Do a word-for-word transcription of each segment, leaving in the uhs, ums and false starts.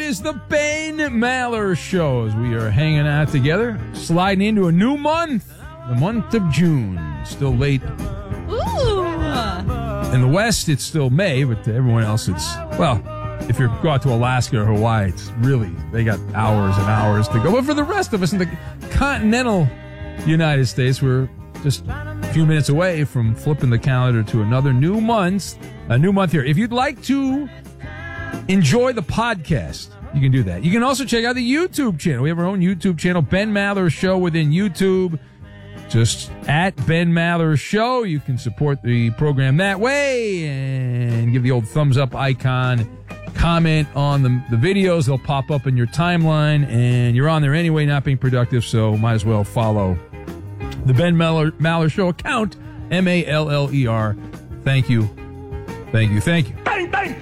is the Ben Maller Show as we are hanging out together, sliding into a new month, the month of June. Still late. Ooh. In the West, it's still May, but to everyone else, it's, well, if you go out to Alaska or Hawaii, it's really, they got hours and hours to go. But for the rest of us in the continental United States, we're just a few minutes away from flipping the calendar to another new month, a new month here. If you'd like to enjoy the podcast, you can do that. You can also check out the YouTube channel. We have our own YouTube channel, Ben Maller Show within YouTube. Just at Ben Maller Show. You can support the program that way and give the old thumbs up icon. Comment on the, the videos. They'll pop up in your timeline, and you're on there anyway, not being productive, so might as well follow the Ben Maller, Maller Show account, M A L L E R. Thank you. Thank you. Thank you. Bang, bang,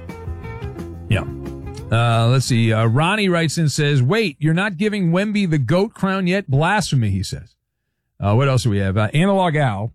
bang. Yeah. Uh, let's see. Uh, Ronnie writes in and says, wait, you're not giving Wemby the GOAT crown yet? Blasphemy, he says. Uh, what else do we have? Uh, Analog Al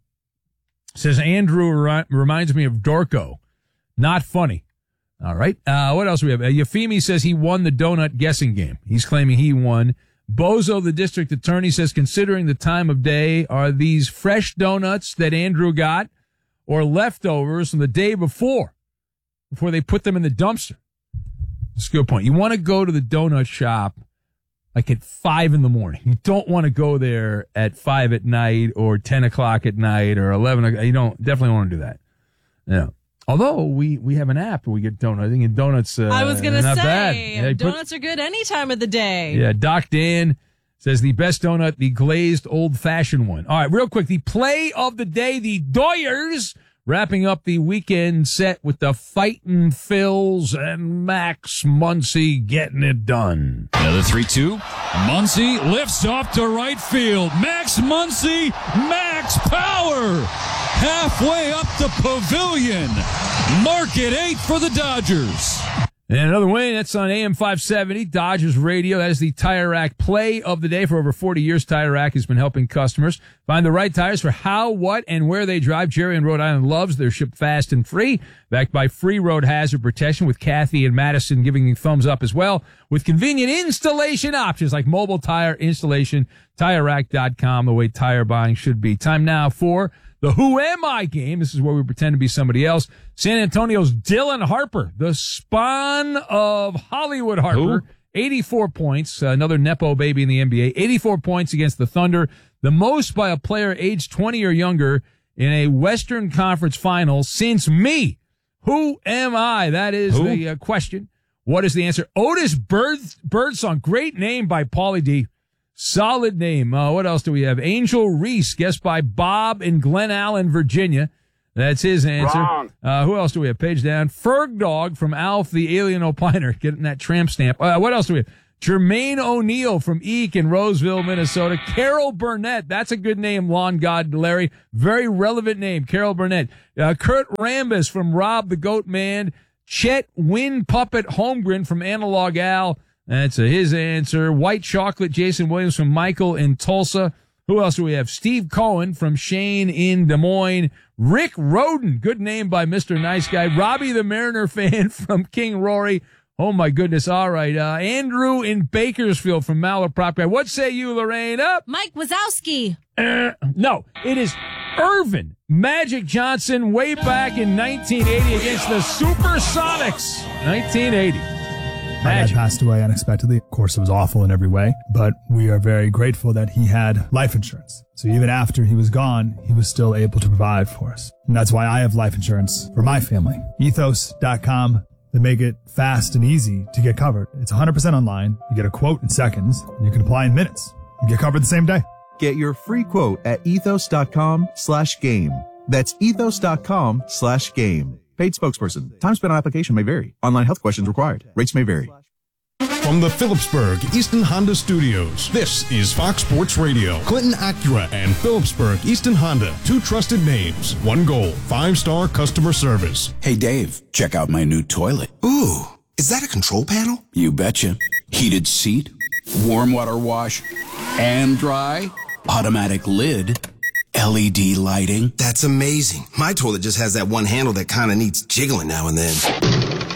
says, Andrew ri- reminds me of Dorco. Not funny. All right. Uh, what else do we have? Uh, Yafimi says he won the donut guessing game. He's claiming he won. Bozo, the district attorney, says, considering the time of day, are these fresh donuts that Andrew got or leftovers from the day before, before they put them in the dumpster? That's a good point. You want to go to the donut shop like at five in the morning. You don't want to go there at five at night or ten o'clock at night or eleven o'clock. You don't, definitely want to do that. Yeah. Although we, we have an app where we get donuts. I think donuts, uh, I was going to say, yeah, donuts put, are good any time of the day. Yeah. Doc Dan says the best donut, the glazed old fashioned one. All right. Real quick. The play of the day, the Doyers, wrapping up the weekend set with the Fightin' Phils and Max Muncy getting it done. Another three two. Muncy lifts off to right field. Max Muncy, max power. Halfway up the pavilion. Mark it eight for the Dodgers. And another win, that's on A M five seventy, Dodgers Radio. That is the Tire Rack play of the day. For over forty years, Tire Rack has been helping customers find the right tires for how, what, and where they drive. Jerry in Rhode Island loves. They're shipped fast and free, backed by free road hazard protection, with Kathy and Madison giving you thumbs up as well, with convenient installation options like mobile tire installation. Tire Rack dot com, the way tire buying should be. Time now for the Who Am I game. This is where we pretend to be somebody else. San Antonio's Dylan Harper, the spawn of Hollywood Harper. Who? eighty-four points, uh, another Nepo baby in the N B A. eighty-four points against the Thunder, the most by a player aged twenty or younger in a Western Conference final since me. Who am I? That is Who? the uh, question. What is the answer? Otis Bird, Birdsong, great name by Paulie D. Solid name. Uh, what else do we have? Angel Reese, guessed by Bob in Glen Allen, Virginia. That's his answer. Wrong. Uh, who else do we have? Page down. Ferg Dog from Alf, the Alien Opiner, getting that tramp stamp. Uh, what else do we have? Jermaine O'Neal from Eek in Roseville, Minnesota. Carol Burnett. That's a good name, Lawn God Larry. Very relevant name, Carol Burnett. Uh, Kurt Rambis from Rob the Goat Man. Chet Wind Puppet Holmgren from Analog Al. That's uh, his answer. White Chocolate, Jason Williams from Michael in Tulsa. Who else do we have? Steve Cohen from Shane in Des Moines. Rick Roden, good name by Mister Nice Guy. Robbie the Mariner fan from King Rory. Oh, my goodness. All right. Uh, Andrew in Bakersfield from Malaprop Guy. What say you, Lorraine? Up. Mike Wazowski. Uh, no, it is Irvin Magic Johnson way back in nineteen eighty against the Supersonics. nineteen eighty. My dad passed away unexpectedly. Of course, it was awful in every way, but we are very grateful that he had life insurance. So even after he was gone, he was still able to provide for us. And that's why I have life insurance for my family. Ethos dot com. They make it fast and easy to get covered. It's one hundred percent online. You get a quote in seconds, and you can apply in minutes. You get covered the same day. Get your free quote at ethos dot com slash game. That's ethos dot com slash game. Paid spokesperson. Time spent on application may vary. Online health questions required. Rates may vary. From the Phillipsburg Easton Honda Studios, this is Fox Sports Radio. Clinton Acura and Phillipsburg Easton Honda. Two trusted names. One goal. Five-star customer service. Hey, Dave, check out my new toilet. Ooh, is that a control panel? You betcha. Heated seat, warm water wash, and dry, automatic lid, L E D lighting. That's amazing. My toilet just has that one handle that kind of needs jiggling now and then.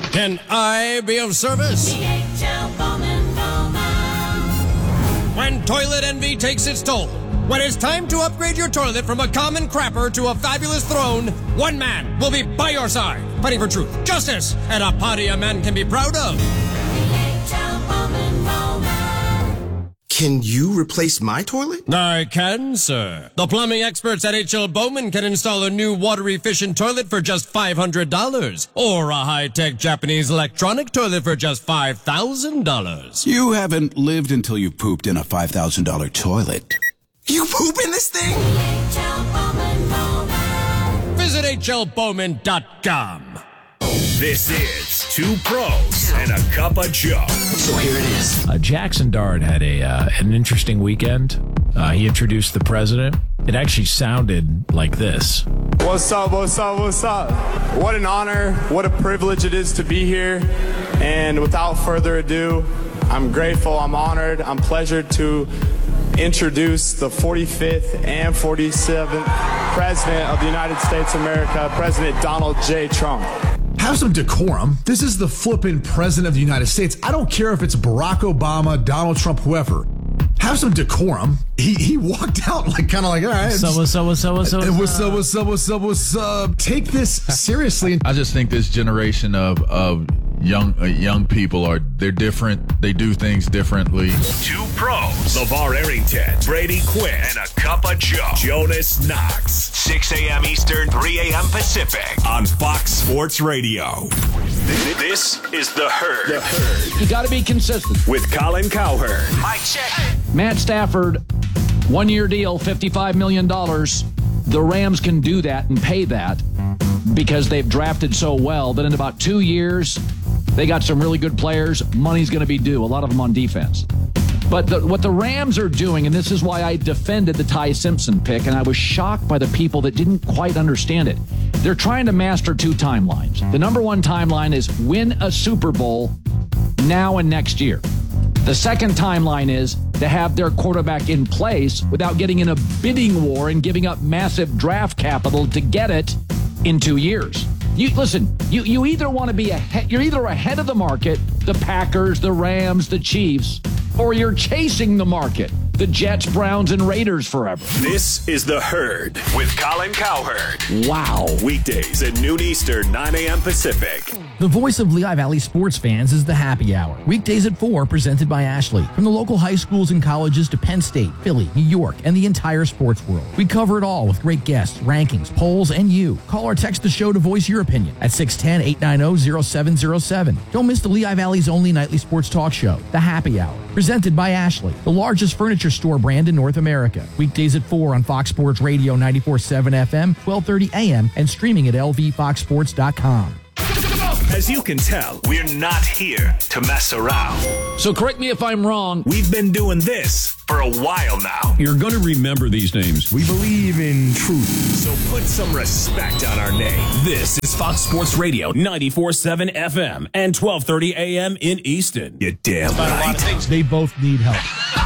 Can I be of service? When toilet envy takes its toll, when it's time to upgrade your toilet from a common crapper to a fabulous throne, one man will be by your side, fighting for truth, justice, and a party a man can be proud of. Can you replace my toilet? I can, sir. The plumbing experts at H L Bowman can install a new water-efficient toilet for just five hundred dollars, or a high-tech Japanese electronic toilet for just five thousand dollars. You haven't lived until you pooped in a five thousand dollars toilet. You poop in this thing? Visit H L Bowman dot com. This is Two Pros and a Cup of Joe. So here it is. Uh, Jackson Dart had a uh, an interesting weekend. Uh, he introduced the president. It actually sounded like this. What's up, what's up, what's up? What an honor, what a privilege it is to be here. And without further ado, I'm grateful, I'm honored, I'm pleasured to introduce the forty-fifth and forty-seventh President of the United States of America, President Donald J. Trump. Have some decorum. This is the flippin' President of the United States. I don't care if it's Barack Obama, Donald Trump, whoever. Have some decorum. He he walked out like kind of like, all right. So what's up, what's up, what's up? What's up, what's up, what's up, what's up? Take this seriously. I just think this generation of of young uh, young people are, they're different. They do things differently. Two Pros. LeVar Arrington, Brady Quinn, and a Cup of Joe. Jonas Knox. six a.m. Eastern, three a.m. Pacific on Fox Sports Radio. This is The Herd. The Herd. You got to be consistent. With Colin Cowherd. Mike check. Matt Stafford, one-year deal, fifty-five million dollars. The Rams can do that and pay that because they've drafted so well that in about two years, they got some really good players. Money's going to be due, a lot of them on defense. But the, what the Rams are doing, and this is why I defended the Ty Simpson pick, and I was shocked by the people that didn't quite understand it. They're trying to master two timelines. The number one timeline is win a Super Bowl now and next year. The second timeline is to have their quarterback in place without getting in a bidding war and giving up massive draft capital to get it in two years. You listen, you, you either want to be ahead, you're either ahead of the market, the Packers, the Rams, the Chiefs, or you're chasing the market, the Jets, Browns, and Raiders forever. This is The Herd with Colin Cowherd. Wow. Weekdays at noon Eastern, nine a.m. Pacific. The voice of Lehigh Valley sports fans is the Happy Hour. Weekdays at four, presented by Ashley. From the local high schools and colleges to Penn State, Philly, New York, and the entire sports world. We cover it all with great guests, rankings, polls, and you. Call or text the show to voice your opinion at six one zero, eight nine zero, zero seven zero seven. Don't miss the Lehigh Valley's only nightly sports talk show, The Happy Hour. Presented by Ashley, the largest furniture store brand in North America. Weekdays at four on Fox Sports Radio ninety-four point seven F M, twelve thirty A M, and streaming at L V fox sports dot com. As you can tell, we're not here to mess around. So correct me if I'm wrong. We've been doing this for a while now. You're going to remember these names. We believe in truth. So put some respect on our name. This is Fox Sports Radio ninety-four point seven F M and twelve thirty A M in Easton. You damn right. They both need help.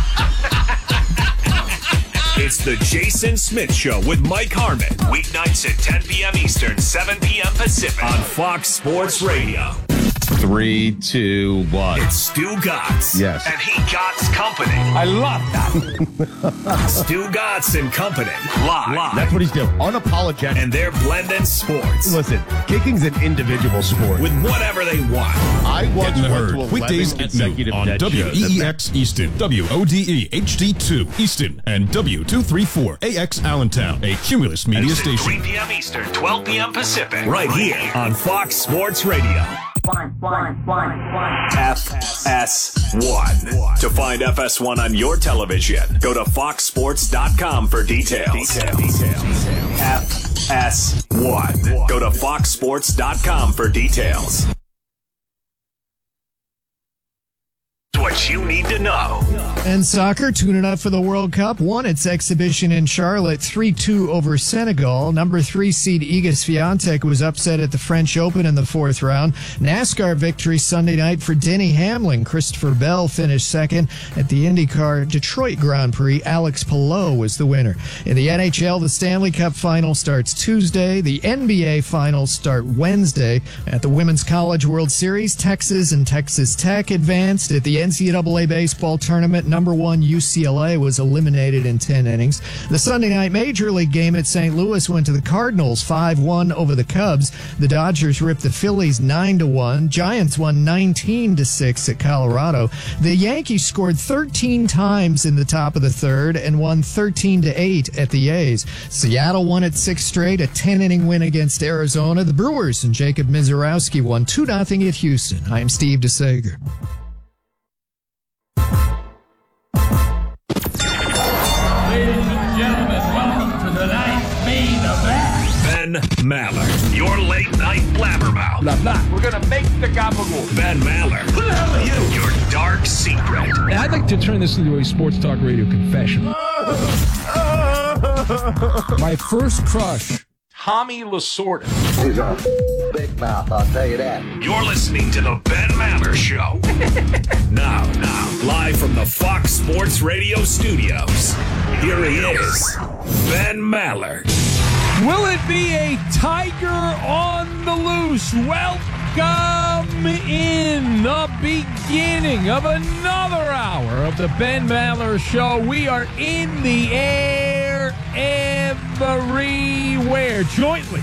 It's the Jason Smith Show with Mike Harmon. Weeknights at ten p.m. Eastern, seven p.m. Pacific on Fox Sports Radio. Three, two, one. It's Stu Gotts. Yes. And he Gotts Company. I love that. Stu Gotts and Company. Live. Live. That's what he's doing. Unapologetic. And they're blending sports. Listen, kicking's an individual sport. With whatever they want. I once went to weekdays at noon on W E E X Easton, W O D E H D two Easton, and W two thirty-four A X Allentown, a Cumulus media It's station. three p.m. Eastern, twelve p.m. Pacific. Right here on Fox Sports Radio. One, one, one, one. F S one. To find F S one on your television, go to fox sports dot com for details. Details. Details. F S one. Go to fox sports dot com for details. What things you need to know. And soccer, tuning up for the World Cup, won its exhibition in Charlotte three two over Senegal. Number three seed Iga Swiatek was upset at the French Open in the fourth round. NASCAR victory Sunday night for Denny Hamlin. Christopher Bell finished second at the IndyCar Detroit Grand Prix. Alex Palou was the winner. In the N H L, the Stanley Cup final starts Tuesday. The N B A finals start Wednesday. At the Women's College World Series, Texas and Texas Tech advanced. At the N C double A baseball tournament, number one U C L A was eliminated in ten innings. The Sunday night Major League game at Saint Louis went to the Cardinals five one over the Cubs. The Dodgers ripped the Phillies nine to one. Giants won nineteen to six at Colorado. The Yankees scored thirteen times in the top of the third and won thirteen to eight at the A's. Seattle won at six straight, a ten-inning win against Arizona. The Brewers and Jacob Mizorowski won two nothing at Houston. I'm Steve DeSager. Ladies and gentlemen, welcome to tonight's main event. Ben Maller, your late night blabbermouth. Blah, blah. We're going to make the gabagool. Ben Maller. Who the hell are you? Your dark secret. I'd like to turn this into a sports talk radio confession. My first crush, Tommy Lasorda. He's a big mouth, I'll tell you that. You're listening to the Ben Maller Show. now, now, live from the Fox Sports Radio studios, here he is, Ben Maller. Will it be a tiger on the loose? Welcome in the beginning of another hour of the Ben Maller Show. We are in the air everywhere, jointly,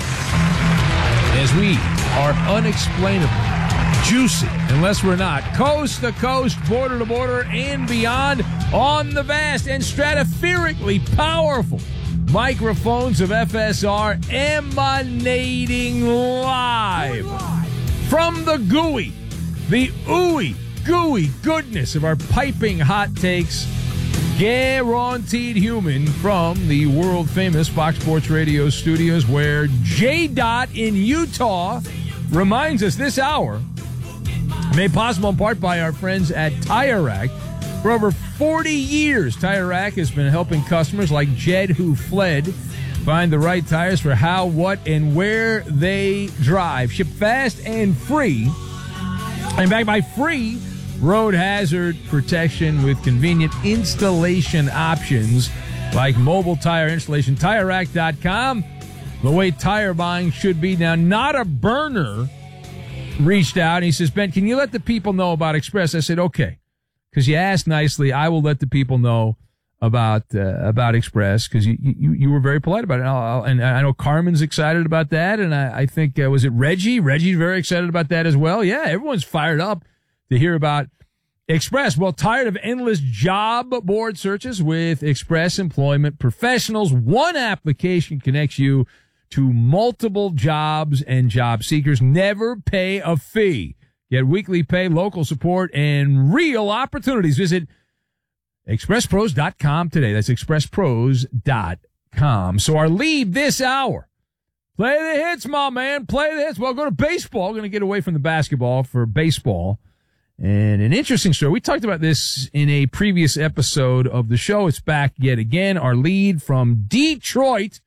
as we are unexplainably juicy, unless we're not, coast to coast, border to border, and beyond, on the vast and stratospherically powerful microphones of F S R, emanating live from the gooey, the ooey, gooey goodness of our piping hot takes, guaranteed human, from the world-famous Fox Sports Radio studios, where J-Dot in Utah reminds us this hour, made possible in part by our friends at Tire Rack. For over forty years, Tire Rack has been helping customers like Jed, who fled, find the right tires for how, what, and where they drive. Ship fast and free. And backed by free road hazard protection with convenient installation options like mobile tire installation. Tire Rack dot com, the way tire buying should be. Now, Not a Burner reached out and he says, Ben, can you let the people know about Express? I said, okay. Because you asked nicely, I will let the people know about uh, about Express, because you, you you were very polite about it. I'll, I'll, and I know Carmen's excited about that, and I, I think, uh, was it Reggie? Reggie's very excited about that as well. Yeah, everyone's fired up to hear about Express. Well, tired of endless job board searches? With Express Employment Professionals, one application connects you to multiple jobs and job seekers. Never pay a fee. Get weekly pay, local support, and real opportunities. Visit express pros dot com today. That's express pros dot com. So our lead this hour, play the hits, my man. Play the hits. Well, go to baseball. Going to get away from the basketball for baseball. And an interesting story. We talked about this in a previous episode of the show. It's back yet again. Our lead from Detroit.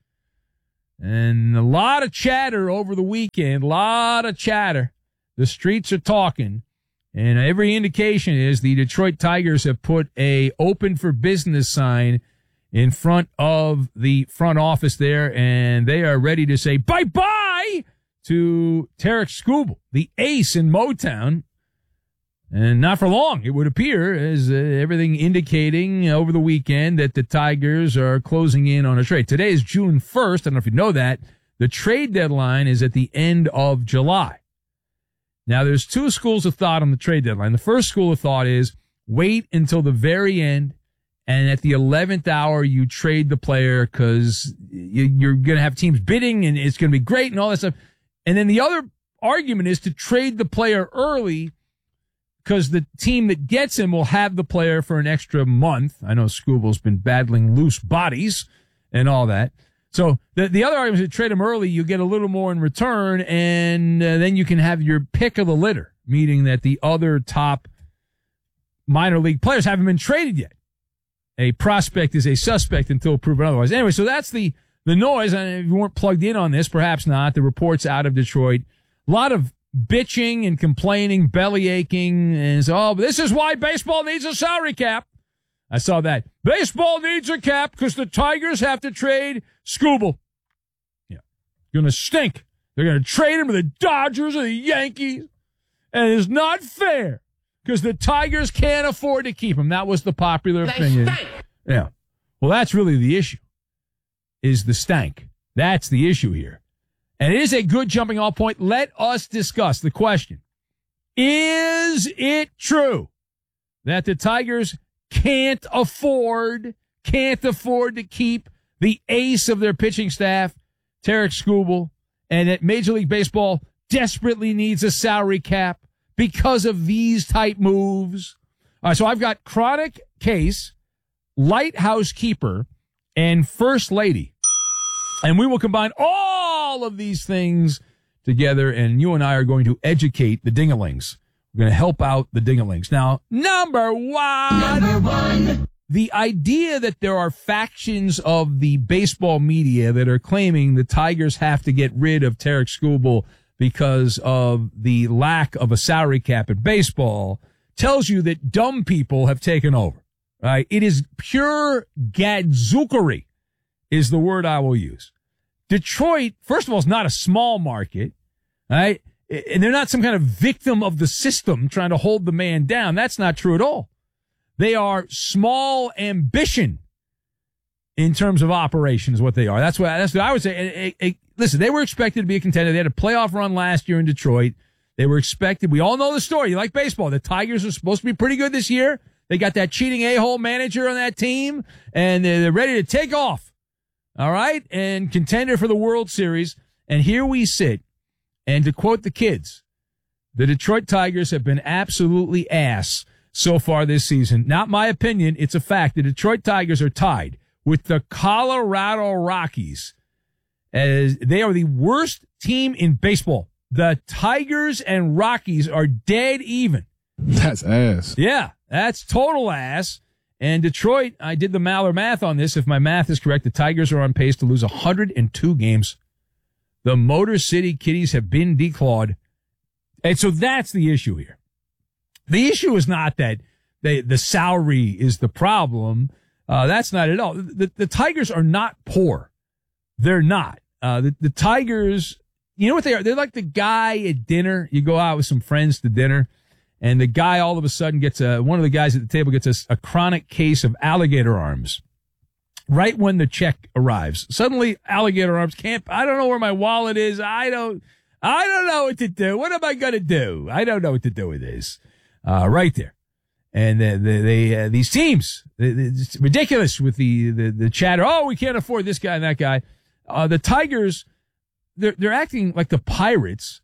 And a lot of chatter over the weekend. A lot of chatter. The streets are talking, and every indication is the Detroit Tigers have put a open for business sign in front of the front office there, and they are ready to say bye-bye to Tarek Skubal, the ace in Motown. And not for long, it would appear, as uh, everything indicating over the weekend, that the Tigers are closing in on a trade. Today is June first. I don't know if you know that. The trade deadline is at the end of July. Now, there's two schools of thought on the trade deadline. The first school of thought is wait until the very end, and at the eleventh hour, you trade the player because you're going to have teams bidding, and it's going to be great and all that stuff. And then the other argument is to trade the player early because the team that gets him will have the player for an extra month. I know Scubal's been battling loose bodies and all that. So the the other argument is to trade him early, you get a little more in return, and uh, then you can have your pick of the litter, meaning that the other top minor league players haven't been traded yet. A prospect is a suspect until proven otherwise. Anyway, so that's the, the noise. And if you weren't plugged in on this, perhaps not. The reports out of Detroit, a lot of bitching and complaining, belly aching, and so, oh, this is why baseball needs a salary cap. I saw that. Baseball needs a cap because the Tigers have to trade Skubal. Yeah. Going to stink. They're going to trade him to the Dodgers or the Yankees. And it's not fair because the Tigers can't afford to keep him. That was the popular They opinion. stink. Yeah. Well, that's really the issue, is the stank. That's the issue here. And it is a good jumping off point. Let us discuss the question. Is it true that the Tigers can't afford, can't afford to keep the ace of their pitching staff, Tarik Skubal, and that Major League Baseball desperately needs a salary cap because of these type moves? All right, so I've got chronic case, lighthouse keeper, and first lady. And we will combine all of these things together, and you and I are going to educate the dingalings. We're going to help out the dingalings. Now, number one. Number one. The idea that there are factions of the baseball media that are claiming the Tigers have to get rid of Tarik Skubal because of the lack of a salary cap in baseball tells you that dumb people have taken over. Right? It is pure gadzookery is the word I will use. Detroit, first of all, is not a small market, right? And they're not some kind of victim of the system trying to hold the man down. That's not true at all. They are small ambition in terms of operation is what they are. That's what, that's what I would say. It, it, it, listen, they were expected to be a contender. They had a playoff run last year in Detroit. They were expected. We all know the story. You like baseball. The Tigers are supposed to be pretty good this year. They got that cheating a-hole manager on that team, and they're, they're ready to take off. All right? And contender for the World Series. And here we sit. And to quote the kids, the Detroit Tigers have been absolutely ass so far this season. Not my opinion. It's a fact. The Detroit Tigers are tied with the Colorado Rockies as they are the worst team in baseball. The Tigers and Rockies are dead even. That's ass. Yeah, that's total ass. And Detroit, I did the Maller math on this. If my math is correct, the Tigers are on pace to lose one hundred two games. The Motor City Kitties have been declawed. And so that's the issue here. The issue is not that they, the salary is the problem. Uh, that's not at all. The, the Tigers are not poor. They're not. Uh, the, the Tigers, you know what they are? They're like the guy at dinner. You go out with some friends to dinner, and the guy all of a sudden gets a, one of the guys at the table gets a, a chronic case of alligator arms. Right when the check arrives, suddenly alligator arms can't, I don't know where my wallet is. I don't, I don't know what to do. What am I going to do? I don't know what to do with this. Uh, right there. And uh, they, they uh, these teams, it's ridiculous with the, the, the chatter. Oh, we can't afford this guy and that guy. Uh, the Tigers, they're, they're acting like the Pirates.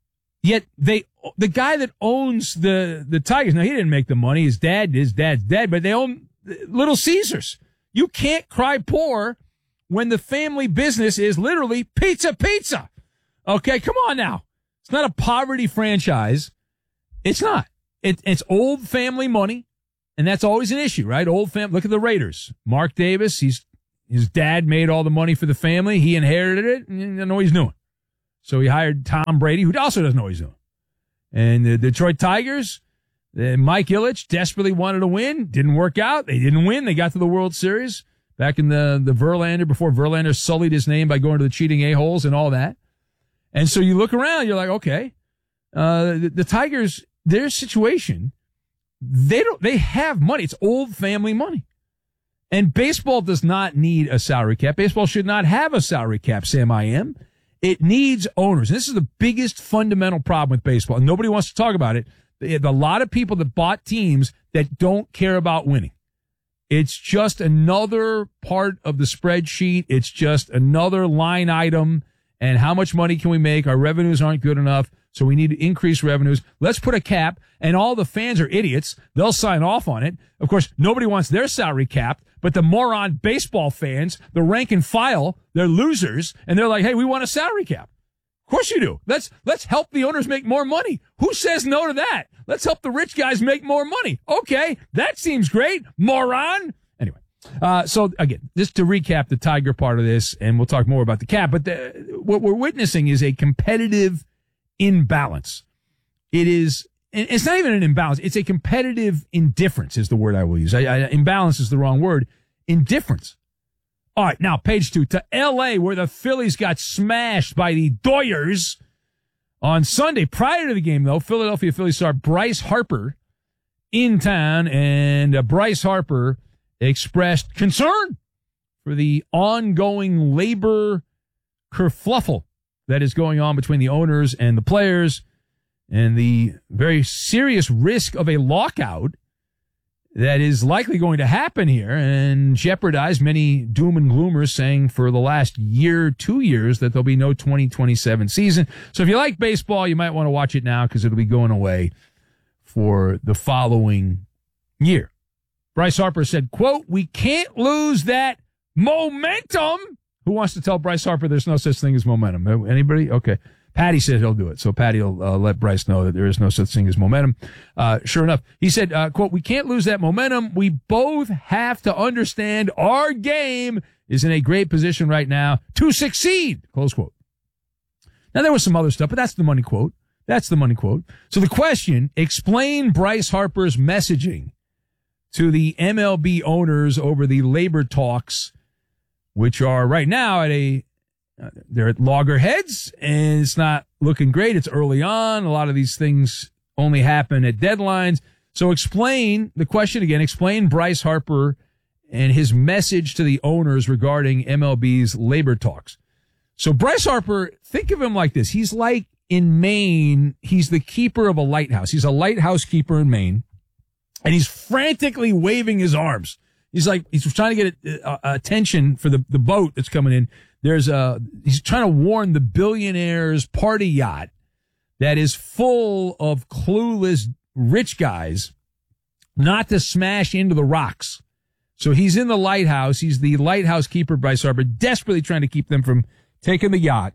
Yet they, the guy that owns the, the Tigers, now he didn't make the money. His dad, his dad's dead, but they own Little Caesars. You can't cry poor when the family business is literally pizza, pizza. Okay, come on now. It's not a poverty franchise. It's not. It, it's old family money, and that's always an issue, right? Old family. Look at the Raiders. Mark Davis, he's his dad made all the money for the family. He inherited it, and he doesn't know what he's doing. So he hired Tom Brady, who also doesn't know what he's doing. And the Detroit Tigers, uh, Mike Ilitch desperately wanted to win. Didn't work out. They didn't win. They got to the World Series back in the, the Verlander, before Verlander sullied his name by going to the cheating a-holes and all that. And so you look around, you're like, okay, uh, the, the Tigers, their situation, they don't, they have money. It's old family money. And baseball does not need a salary cap. Baseball should not have a salary cap, Sam I am. It needs owners. And this is the biggest fundamental problem with baseball. And nobody wants to talk about it. There's a lot of people that bought teams that don't care about winning. It's just another part of the spreadsheet. It's just another line item. And how much money can we make? Our revenues aren't good enough, so we need to increase revenues. Let's put a cap, and all the fans are idiots. They'll sign off on it. Of course, nobody wants their salary capped, but the moron baseball fans, the rank and file, they're losers, and they're like, hey, we want a salary cap. Of course you do. Let's let's help the owners make more money. Who says no to that? Let's help the rich guys make more money. Okay, that seems great, moron. Anyway, uh, so again, just to recap the Tiger part of this, and we'll talk more about the cap, but the, what we're witnessing is a competitive imbalance. It is, and it's not even an imbalance. It's a competitive indifference is the word I will use. I, I, imbalance is the wrong word. Indifference. All right, now page two to L A, where the Phillies got smashed by the Doyers on Sunday. Prior to the game, though, Philadelphia Phillies star Bryce Harper in town, and uh, Bryce Harper expressed concern for the ongoing labor kerfluffle that is going on between the owners and the players, and the very serious risk of a lockout that is likely going to happen here and jeopardize many doom and gloomers saying for the last year, two years, that there'll be no twenty twenty-seven season. So if you like baseball, you might want to watch it now because it'll be going away for the following year. Bryce Harper said, quote, "We can't lose that momentum." Who wants to tell Bryce Harper there's no such thing as momentum? Anybody? Okay. Patty said he'll do it. So Patty will uh, let Bryce know that there is no such thing as momentum. Uh, sure enough, he said, uh, quote, "We can't lose that momentum. We both have to understand our game is in a great position right now to succeed." Close quote. Now, there was some other stuff, but that's the money quote. That's the money quote. So the question, explain Bryce Harper's messaging to the M L B owners over the labor talks, which are right now at a Uh, they're at loggerheads, and it's not looking great. It's early on. A lot of these things only happen at deadlines. So explain the question again. Explain Bryce Harper and his message to the owners regarding M L B's labor talks. So Bryce Harper, think of him like this. He's like in Maine, he's the keeper of a lighthouse. He's a lighthouse keeper in Maine, and he's frantically waving his arms. He's like, he's trying to get uh, attention for the, the boat that's coming in. There's a, he's trying to warn the billionaire's party yacht that is full of clueless rich guys not to smash into the rocks. So he's in the lighthouse. He's the lighthouse keeper, Bryce Harper, desperately trying to keep them from taking the yacht.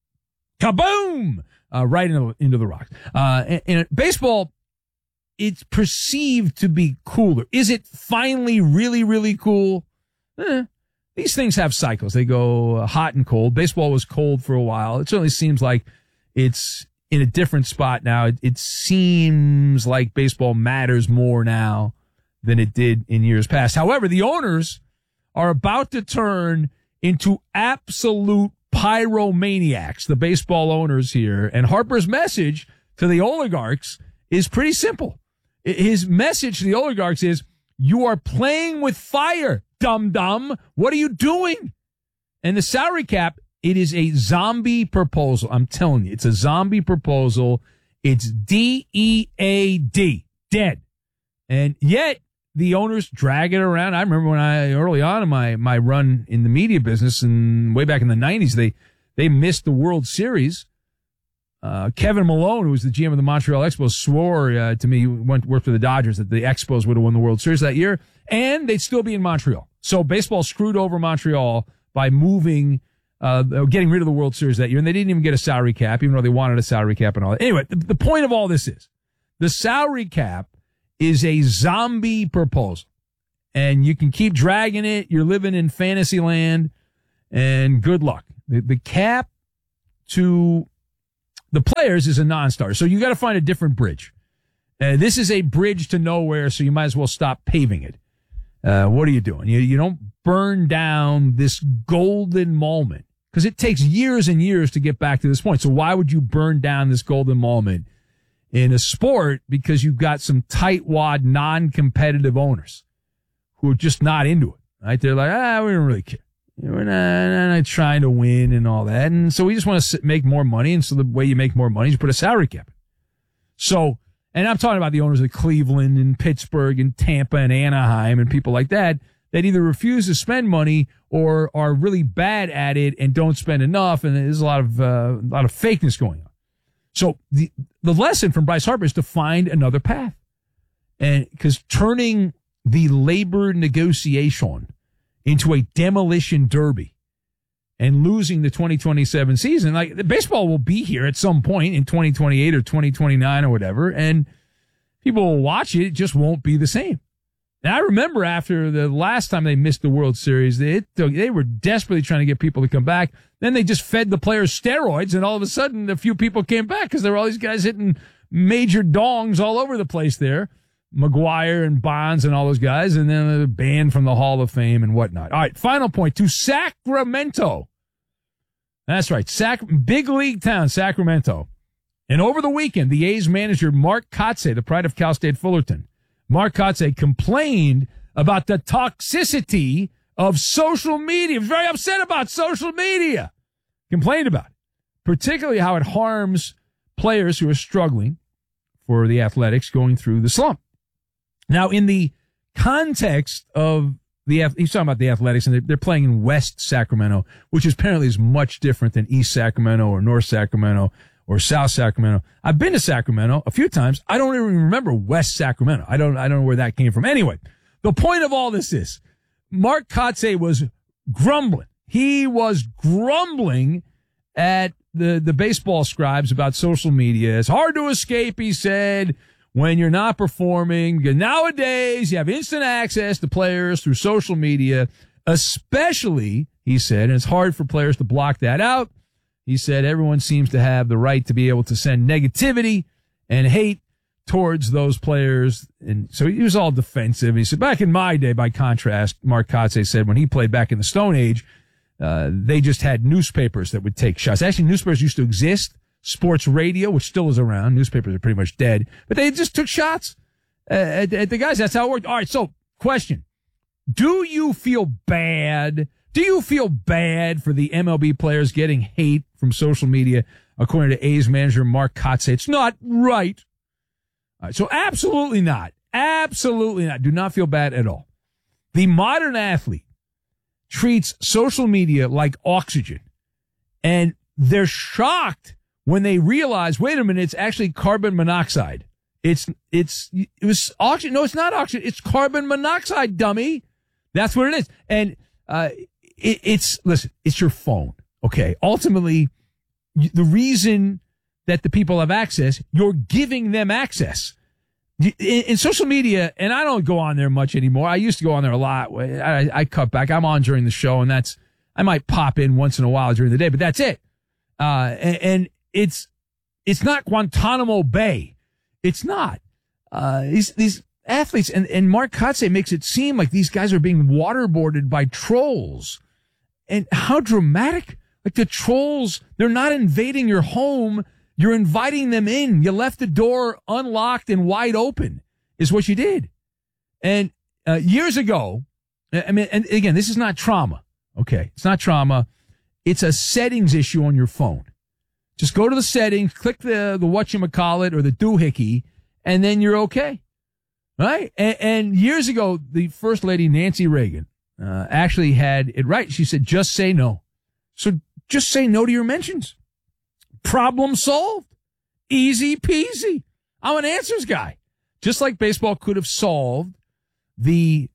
Kaboom! Uh, right into, into the rocks. Uh, and, and baseball, it's perceived to be cooler. Is it finally really, really cool? Eh. These things have cycles. They go uh, hot and cold. Baseball was cold for a while. It certainly seems like it's in a different spot now. It, it seems like baseball matters more now than it did in years past. However, the owners are about to turn into absolute pyromaniacs, the baseball owners here. And Harper's message to the oligarchs is pretty simple. His message to the oligarchs is, you are playing with fire, dum-dum. What are you doing? And the salary cap, it is a zombie proposal. I'm telling you, it's a zombie proposal. It's D E A D, dead. And yet the owners drag it around. I remember when I, early on in my, my run in the media business and way back in the nineties, they, they missed the World Series. Uh, Kevin Malone, who was the G M of the Montreal Expos, swore uh, to me, he went worked for the Dodgers, that the Expos would have won the World Series that year, and they'd still be in Montreal. So baseball screwed over Montreal by moving, uh, getting rid of the World Series that year, and they didn't even get a salary cap, even though they wanted a salary cap and all that. Anyway, the, the point of all this is, the salary cap is a zombie proposal, and you can keep dragging it. You're living in fantasy land, and good luck. The, the cap to the players is a non-starter. So you got to find a different bridge. Uh, this is a bridge to nowhere, so you might as well stop paving it. Uh, what are you doing? You, you don't burn down this golden moment, because it takes years and years to get back to this point. So why would you burn down this golden moment in a sport because you've got some tightwad, non-competitive owners who are just not into it, right? They're like, ah, we don't really care. We're not, not trying to win and all that. And so we just want to make more money. And so the way you make more money is put a salary cap. So, and I'm talking about the owners of Cleveland and Pittsburgh and Tampa and Anaheim and people like that, that either refuse to spend money or are really bad at it and don't spend enough. And there's a lot of, uh, a lot of fakeness going on. So the, the lesson from Bryce Harper is to find another path. And because turning the labor negotiation into a demolition derby and losing the twenty twenty-seven season. Like, the baseball will be here at some point in twenty twenty-eight or twenty twenty-nine or whatever, and people will watch it. It just won't be the same. And I remember after the last time they missed the World Series, they, they were desperately trying to get people to come back. Then they just fed the players steroids, and all of a sudden a few people came back because there were all these guys hitting major dongs all over the place there. McGuire and Bonds and all those guys, and then a banned from the Hall of Fame and whatnot. All right, final point to Sacramento. That's right, Sac- big league town, Sacramento. And over the weekend, the A's manager, Mark Kotsay, the pride of Cal State Fullerton, Mark Kotsay complained about the toxicity of social media. He was very upset about social media. Complained about it, particularly how it harms players who are struggling for the Athletics going through the slump. Now, in the context of the, he's talking about the Athletics, and they're, they're playing in West Sacramento, which is apparently is much different than East Sacramento or North Sacramento or South Sacramento. I've been to Sacramento a few times. I don't even remember West Sacramento. I don't, I don't know where that came from. Anyway, the point of all this is Mark Kotsay was grumbling. He was grumbling at the, the baseball scribes about social media. It's hard to escape, he said, when you're not performing. Because nowadays, you have instant access to players through social media, especially, he said, and it's hard for players to block that out. He said everyone seems to have the right to be able to send negativity and hate towards those players. And so he was all defensive. He said, back in my day, by contrast, Mark Kotsay said when he played back in the Stone Age, uh, they just had newspapers that would take shots. Actually, newspapers used to exist. Sports radio, which still is around. Newspapers are pretty much dead, but they just took shots uh, at, at the guys. That's how it worked. All right. So question, do you feel bad? Do you feel bad for the M L B players getting hate from social media? According to A's manager Mark Kotsay, it's not right. All right, so absolutely not. Absolutely not. Do not feel bad at all. The modern athlete treats social media like oxygen, and they're shocked when they realize, wait a minute, it's actually carbon monoxide. It's, it's, it was oxygen. No, it's not oxygen. It's carbon monoxide, dummy. That's what it is. And, uh, it, it's, listen, it's your phone. Okay. Ultimately, the reason that the people have access, you're giving them access. In, in social media, and I don't go on there much anymore. I used to go on there a lot. I, I cut back. I'm on during the show, and that's, I might pop in once in a while during the day, but that's it. Uh, and, and it's, it's not Guantanamo Bay. It's not. Uh, these, these athletes, and, and Mark Kotsay makes it seem like these guys are being waterboarded by trolls. And how dramatic. Like the trolls, they're not invading your home. You're inviting them in. You left the door unlocked and wide open is what you did. And, uh, years ago, I mean, and again, this is not trauma. Okay. It's not trauma. It's a settings issue on your phone. Just go to the settings, click the, the whatchamacallit or the doohickey, and then you're okay. Right? And, and years ago, the First Lady, Nancy Reagan, uh, actually had it right. She said, just say no. So just say no to your mentions. Problem solved. Easy peasy. I'm an answers guy. Just like baseball could have solved the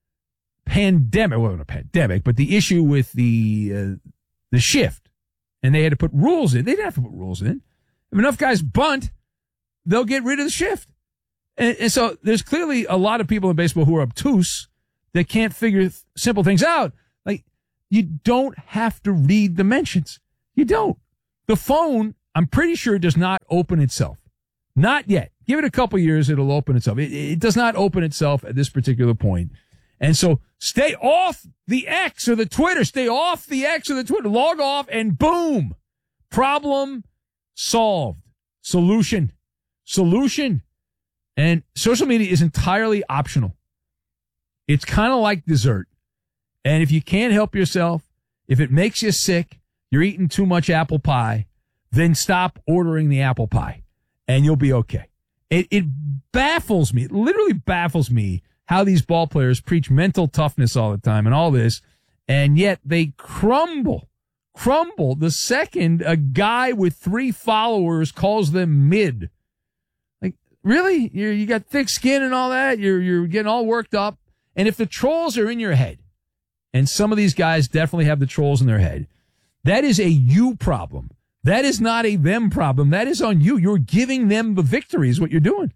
pandemic, well, not a pandemic, but the issue with the, uh, the shift. And they had to put rules in. They didn't have to put rules in. If enough guys bunt, they'll get rid of the shift. And, and so there's clearly a lot of people in baseball who are obtuse that can't figure th- simple things out. Like, you don't have to read the mentions. You don't. The phone, I'm pretty sure, does not open itself. Not yet. Give it a couple years, it'll open itself. It, it does not open itself at this particular point. And so stay off the X or the Twitter. Stay off the X or the Twitter. Log off and boom. Problem solved. Solution. Solution. And social media is entirely optional. It's kind of like dessert. And if you can't help yourself, if it makes you sick, you're eating too much apple pie, then stop ordering the apple pie and you'll be okay. It, it baffles me. It literally baffles me how these ball players preach mental toughness all the time and all this, and yet they crumble, crumble the second a guy with three followers calls them mid. Like, really? You're, you got thick skin and all that? You're, you're getting all worked up? And if the trolls are in your head, and some of these guys definitely have the trolls in their head, That is a you problem. That is not a them problem. That is on you. You're giving them the victory is what you're doing.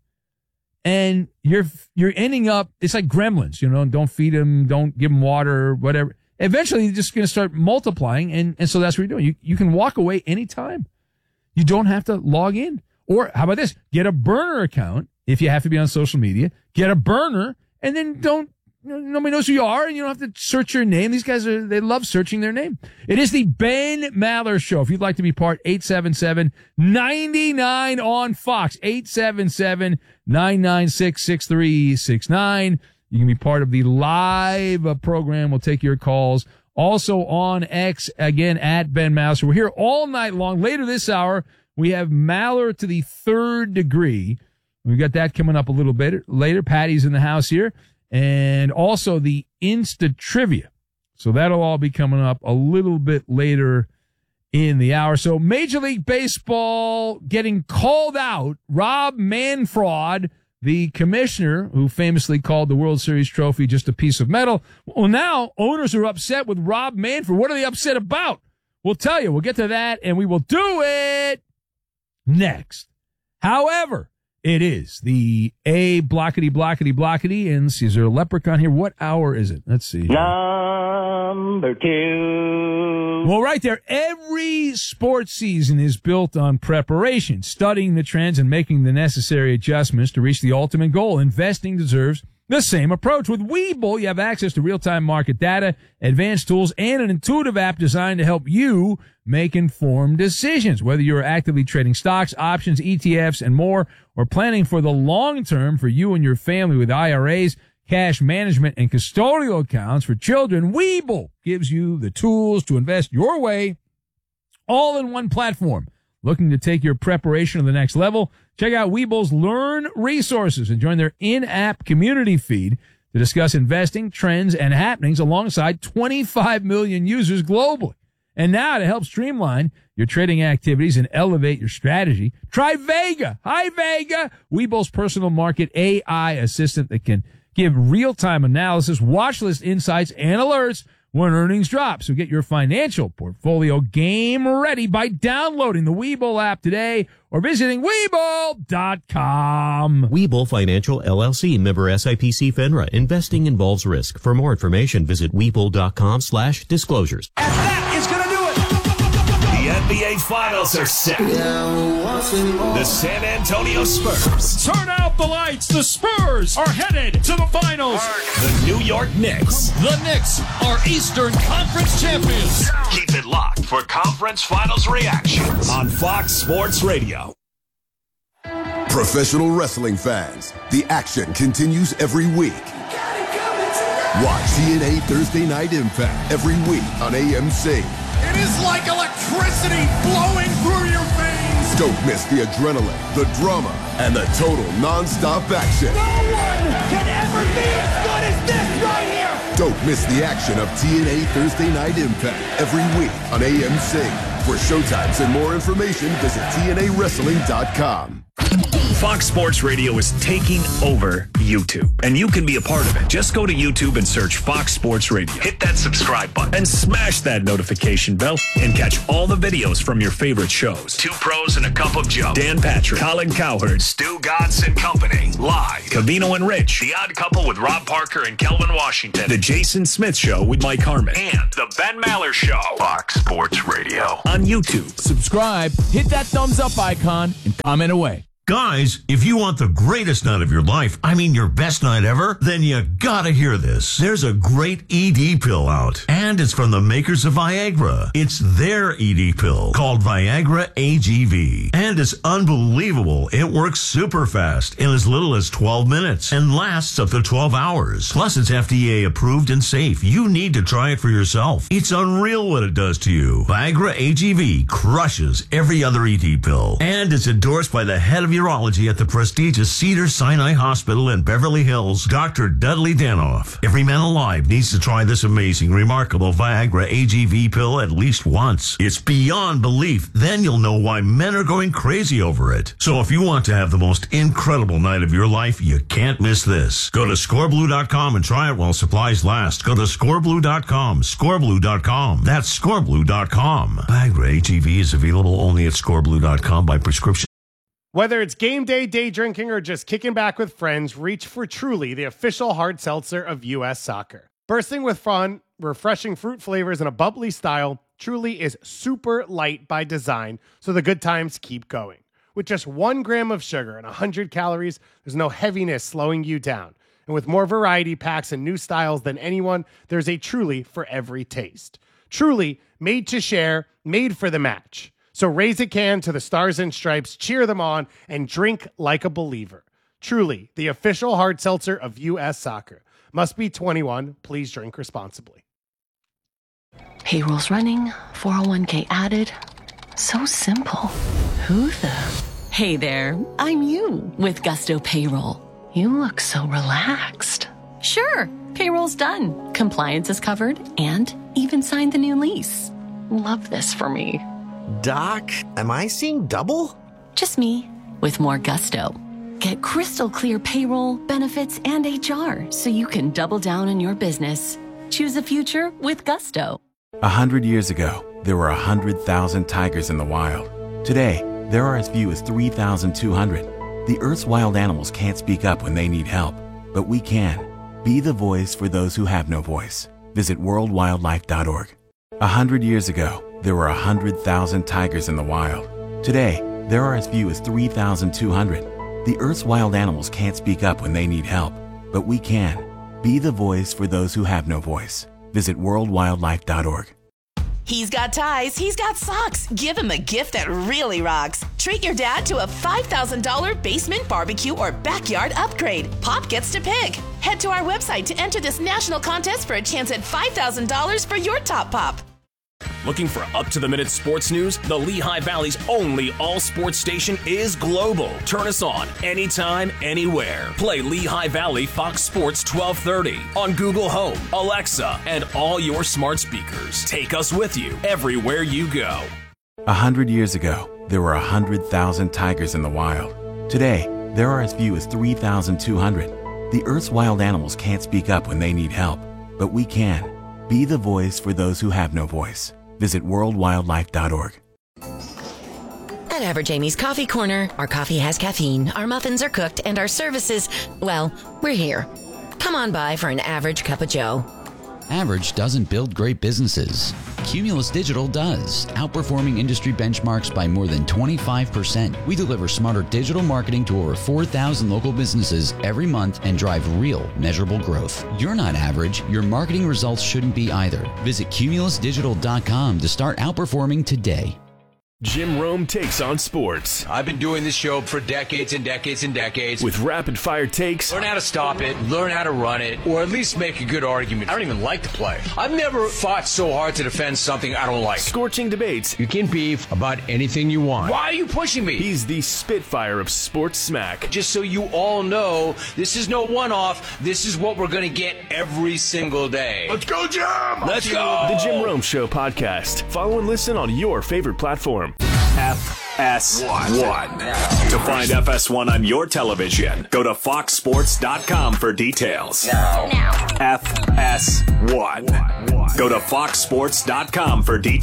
And you're you're ending up, it's like gremlins, you know, don't feed them, don't give them water, whatever. Eventually, you're just going to start multiplying, and, and so that's what you're doing. You, you can walk away anytime. You don't have to log in. Or how about this? Get a burner account if you have to be on social media. Get a burner, and then don't, nobody knows who you are, and you don't have to search your name. These guys are, they love searching their name. It is the Ben Maller Show. If you'd like to be part, eight seven seven, nine nine on Fox, eight seven seven, nine nine six, six three six nine. You can be part of the live uh, program. We'll take your calls. Also on X, again, at Ben Maller. We're here all night long. Later this hour, we have Maller to the third degree. We've got that coming up a little bit later. Patty's in the house here. And also the Insta Trivia. So that'll all be coming up a little bit later in the hour. So Major League Baseball getting called out. Rob Manfred, the commissioner who famously called the World Series trophy just a piece of metal. Well, now owners are upset with Rob Manfred. What are they upset about? We'll tell you. We'll get to that, and we will do it next. However, it is the A blockety, blockety, blockety, and see, is there a leprechaun here? What hour is it? Let's see. Number two. Well, right there, every sports season is built on preparation, studying the trends and making the necessary adjustments to reach the ultimate goal. Investing deserves the same approach. With Webull, you have access to real-time market data, advanced tools, and an intuitive app designed to help you make informed decisions. Whether you're actively trading stocks, options, E T Fs, and more, or planning for the long term for you and your family with I R As, cash management, and custodial accounts for children, Webull gives you the tools to invest your way, all in one platform. Looking to take your preparation to the next level? Check out Webull's Learn resources and join their in-app community feed to discuss investing, trends, and happenings alongside twenty-five million users globally. And now to help streamline your trading activities and elevate your strategy, try Vega. Hi, Vega. Webull's personal market A I assistant that can give real-time analysis, watch list insights, and alerts when earnings drop. So get your financial portfolio game ready by downloading the Webull app today or visiting Webull dot com. Webull Financial, L L C, member S I P C FINRA. Investing involves risk. For more information, visit Webull dot com slash disclosures. That is going to do it. The N B A Finals are set. The San Antonio Spurs. Turn out the lights. The Spurs are headed to the finals. The New York Knicks. The Knicks are Eastern Conference champions. Keep it locked for conference finals reactions on Fox Sports Radio. Professional wrestling fans, the action continues every week. Watch T N A Thursday Night Impact every week on A M C. It is like electricity flowing through your veins. Don't miss the adrenaline, the drama, and the total non-stop action. No one can ever be as good as this right here. Don't miss the action of T N A Thursday Night Impact every week on A M C. For showtimes and more information, visit T N A wrestling dot com. Fox Sports Radio is taking over YouTube, and you can be a part of it. Just go to YouTube and search Fox Sports Radio. Hit that subscribe button and smash that notification bell and catch all the videos from your favorite shows. Two Pros and a Cup of Joe. Dan Patrick, Colin Cowherd, Stu Gatz and Company. Live. Cavino and Rich. The Odd Couple with Rob Parker and Kelvin Washington. The Jason Smith Show with Mike Harmon. And The Ben Maller Show. Fox Sports Radio on YouTube. Subscribe, hit that thumbs up icon, and comment away. Guys, if you want the greatest night of your life, I mean your best night ever, then you gotta hear this. There's a great E D pill out, and it's from the makers of Viagra. It's their E D pill called Viagra A G V, and it's unbelievable. It works super fast in as little as twelve minutes and lasts up to twelve hours. Plus, it's F D A approved and safe. You need to try it for yourself. It's unreal what it does to you. Viagra A G V crushes every other E D pill, and it's endorsed by the head of of Urology at the prestigious Cedars-Sinai Hospital in Beverly Hills, Doctor Dudley Danoff. Every man alive needs to try this amazing, remarkable Viagra A G V pill at least once. It's beyond belief. Then you'll know why men are going crazy over it. So if you want to have the most incredible night of your life, you can't miss this. Go to score blue dot com and try it while supplies last. Go to score blue dot com, score blue dot com. That's score blue dot com. Viagra A G V is available only at score blue dot com by prescription. Whether it's game day, day drinking, or just kicking back with friends, reach for Truly, the official hard seltzer of U S Soccer. Bursting with fun, refreshing fruit flavors, and a bubbly style, Truly is super light by design, so the good times keep going. With just one gram of sugar and one hundred calories, there's no heaviness slowing you down. And with more variety packs and new styles than anyone, there's a Truly for every taste. Truly, made to share, made for the match. So raise a can to the Stars and Stripes, cheer them on, and drink like a believer. Truly, the official hard seltzer of U S Soccer. Must be twenty-one. Please drink responsibly. Payroll's running, four oh one k added. So simple. Who the? Hey there, I'm you with Gusto Payroll. You look so relaxed. Sure, payroll's done. Compliance is covered and even signed the new lease. Love this for me. Doc, am I seeing double? Just me, with more gusto. Get crystal clear payroll, benefits, and H R so you can double down on your business. Choose a future with Gusto. A hundred years ago, there were a hundred thousand tigers in the wild. Today, there are as few as three thousand two hundred. The Earth's wild animals can't speak up when they need help, but we can. Be the voice for those who have no voice. Visit world wildlife dot org. A hundred years ago, there were a hundred thousand tigers in the wild. Today, there are as few as three thousand two hundred. The Earth's wild animals can't speak up when they need help, but we can. Be the voice for those who have no voice. Visit world wildlife dot org. He's got ties, he's got socks. Give him a gift that really rocks. Treat your dad to a five thousand dollars basement, barbecue, or backyard upgrade. Pop gets to pick. Head to our website to enter this national contest for a chance at five thousand dollars for your top pop. Looking for up-to-the-minute sports news? The Lehigh Valley's only all-sports station is global. Turn us on anytime, anywhere. Play Lehigh Valley Fox Sports twelve thirty on Google Home, Alexa, and all your smart speakers. Take us with you everywhere you go. A hundred years ago, there were a hundred thousand tigers in the wild. Today, there are as few as three thousand two hundred. The Earth's wild animals can't speak up when they need help, but we can. Be the voice for those who have no voice. Visit world wildlife dot org. At Average Amy's Coffee Corner, our coffee has caffeine, our muffins are cooked, and our services, well, we're here. Come on by for an average cup of joe. Average doesn't build great businesses. Cumulus Digital does, outperforming industry benchmarks by more than twenty-five percent. We deliver smarter digital marketing to over four thousand local businesses every month and drive real, measurable growth. You're not average. Your marketing results shouldn't be either. Visit cumulus digital dot com to start outperforming today. Jim Rome takes on sports. I've been doing this show for decades and decades and decades. With rapid-fire takes. Learn how to stop it, learn how to run it, or at least make a good argument. I don't even like to play. I've never fought so hard to defend something I don't like. Scorching debates. You can beef about anything you want. Why are you pushing me? He's the Spitfire of sports smack. Just so you all know, this is no one-off. This is what we're going to get every single day. Let's go, Jim! Let's go! The Jim Rome Show podcast. Follow and listen on your favorite platform. F S one. To find F S one on your television, go to fox sports dot com for details. Now. F S one. Go to fox sports dot com for details.